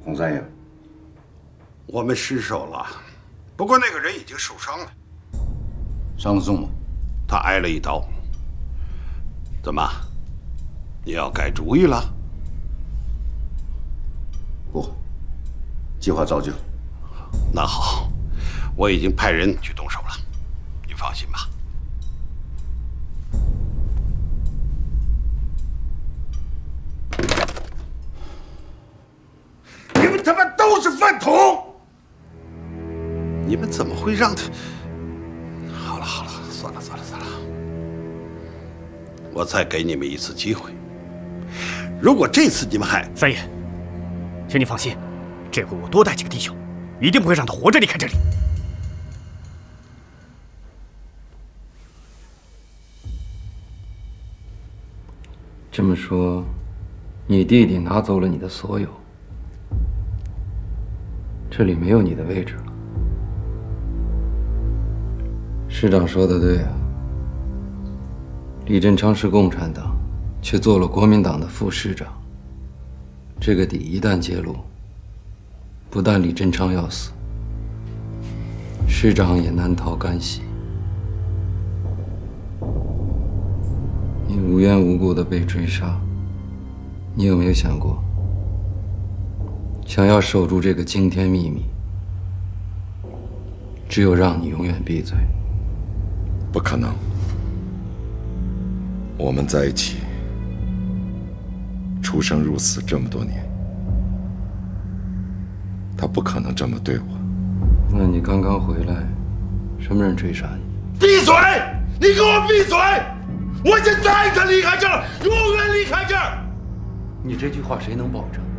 洪三爷， 我们失手了，不过那个人已经受伤了。 伤得重吗？ 他挨了一刀。怎么？你要改主意了？ 不，计划照旧。 那好，我已经派人去动手了，你放心吧。你们他妈都是饭桶！你们怎么会让他？好了，算了。我再给你们一次机会。如果这次你们还…… 三爷，请你放心，这回我多带几个弟兄，一定不会让他活着离开这里。 这么说，你弟弟拿走了你的所有，这里没有你的位置了。师长说的对啊，李振昌是共产党，却做了国民党的副师长。这个底一旦揭露，不但李振昌要死，师长也难逃干系。你无缘无故的被追杀，你有没有想过，想要守住这个惊天秘密，只有让你永远闭嘴？ 不可能，我们在一起，出生入死这么多年，他不可能这么对我。 那你刚刚回来，什么人追杀你？ 闭嘴！你给我闭嘴！我已经再一次离开这儿，永远离开这儿。 你这句话谁能保证？